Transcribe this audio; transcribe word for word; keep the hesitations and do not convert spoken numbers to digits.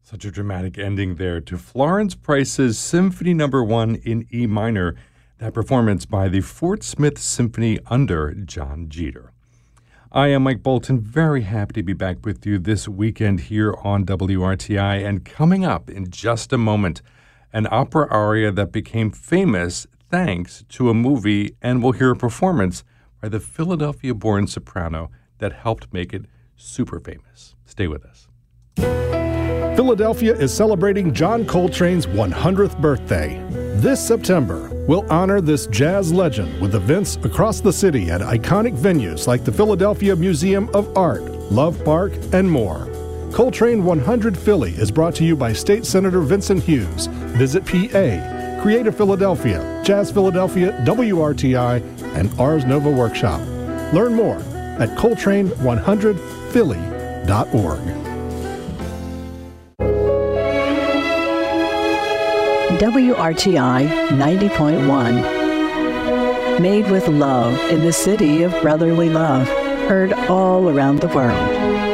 Such a dramatic ending there to Florence Price's Symphony Number One in E minor, that performance by the Fort Smith Symphony under John Jeter. I am Mike Bolton, very happy to be back with you this weekend here on W R T I, and coming up in just a moment, an opera aria that became famous thanks to a movie, and we'll hear a performance by the Philadelphia-born soprano that helped make it super famous. Stay with us. Philadelphia is celebrating John Coltrane's one hundredth birthday. This September, we'll honor this jazz legend with events across the city at iconic venues like the Philadelphia Museum of Art, Love Park, and more. Coltrane one hundred Philly is brought to you by State Senator Vincent Hughes, Visit P A, Creative Philadelphia, Jazz Philadelphia, W R T I, and Ars Nova Workshop. Learn more at Coltrane one hundred Philly dot org. W R T I ninety point one. Made with love in the city of brotherly love, heard all around the world.